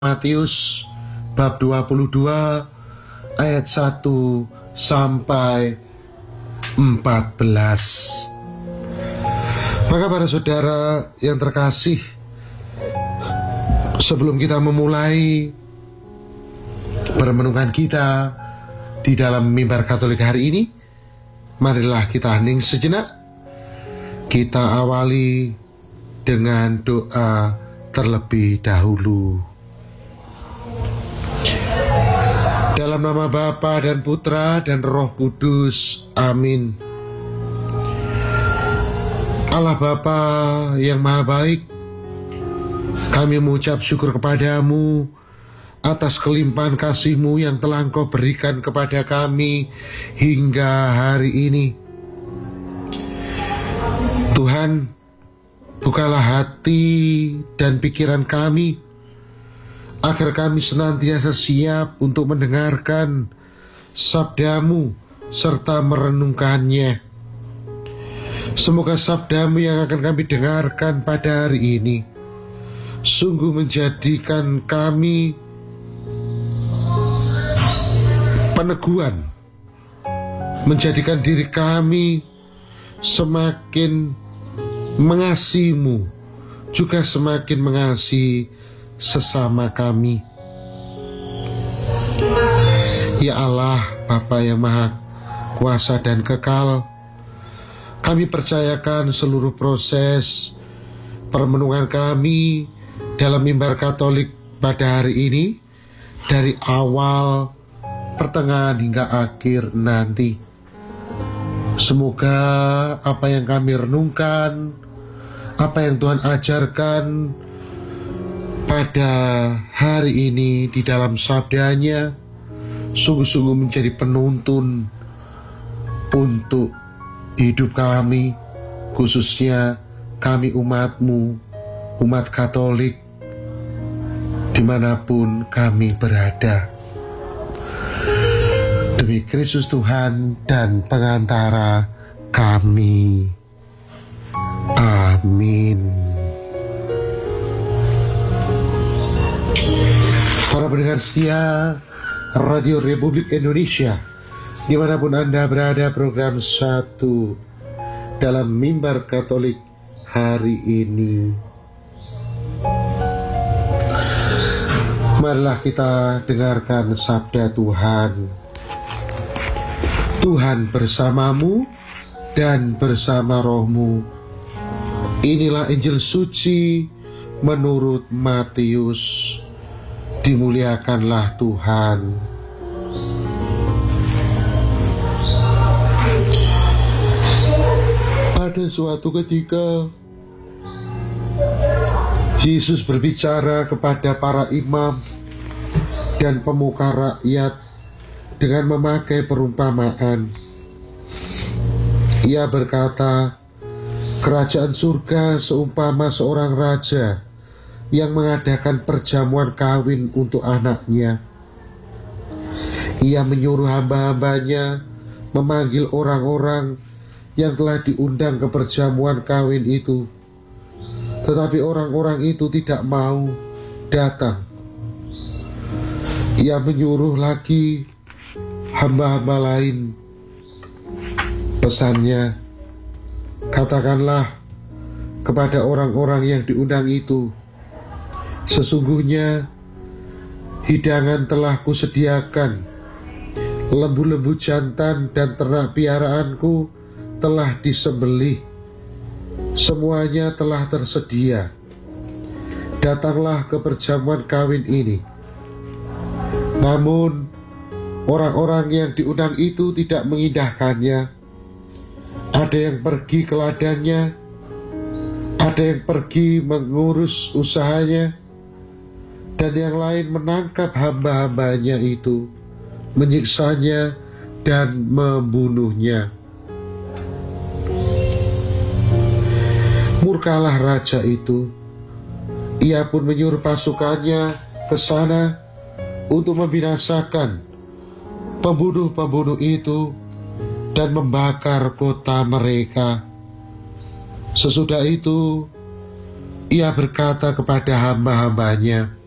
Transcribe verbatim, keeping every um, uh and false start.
Matius bab dua puluh dua ayat satu sampai empat belas. Maka para saudara yang terkasih, sebelum kita memulai permenungan kita di dalam mimbar Katolik hari ini, marilah kita hening sejenak. Kita awali dengan doa terlebih dahulu. Dalam nama Bapa dan Putra dan Roh Kudus, amin. Allah Bapa yang Maha Baik, kami mengucap syukur kepadamu atas kelimpahan kasih-Mu yang telah Engkau berikan kepada kami hingga hari ini. Tuhan, bukalah hati dan pikiran kami, agar kami senantiasa siap untuk mendengarkan sabda-Mu serta merenungkannya. Semoga sabda-Mu yang akan kami dengarkan pada hari ini sungguh menjadikan kami peneguhan, menjadikan diri kami semakin mengasihi-Mu, juga semakin mengasihi sesama kami. Ya Allah, Bapa yang Maha Kuasa dan Kekal, kami percayakan seluruh proses permenungan kami dalam mimbar Katolik pada hari ini, dari awal, pertengahan hingga akhir nanti. Semoga apa yang kami renungkan, apa yang Tuhan ajarkan pada hari ini di dalam sabdanya sungguh-sungguh menjadi penuntun untuk hidup kami, khususnya kami umat-Mu, umat Katolik, dimanapun kami berada. Demi Kristus Tuhan dan pengantara kami. Amin. Para pendengar setia Radio Republik Indonesia, dimanapun Anda berada, program satu dalam mimbar Katolik hari ini. Marilah kita dengarkan sabda Tuhan. Tuhan bersamamu dan bersama rohmu. Inilah Injil suci menurut Matius. Dimuliakanlah Tuhan. Pada suatu ketika, Yesus berbicara kepada para imam dan pemuka rakyat dengan memakai perumpamaan. Ia berkata, kerajaan surga seumpama seorang raja yang mengadakan perjamuan kawin untuk anaknya. Ia menyuruh hamba-hambanya memanggil orang-orang yang telah diundang ke perjamuan kawin itu. Tetapi orang-orang itu tidak mau datang. Ia menyuruh lagi hamba-hamba lain. Pesannya, katakanlah kepada orang-orang yang diundang itu, sesungguhnya hidangan telah kusediakan, lembu-lembu jantan dan ternak piaraanku telah disembelih, semuanya telah tersedia. Datanglah ke perjamuan kawin ini. Namun orang-orang yang diundang itu tidak mengindahkannya. Ada yang pergi ke ladangnya, ada yang pergi mengurus usahanya, dan yang lain menangkap hamba-hambanya itu, menyiksanya dan membunuhnya. Murkalah raja itu. Ia pun menyuruh pasukannya ke sana untuk membinasakan pembunuh-pembunuh itu dan membakar kota mereka. Sesudah itu, ia berkata kepada hamba-hambanya,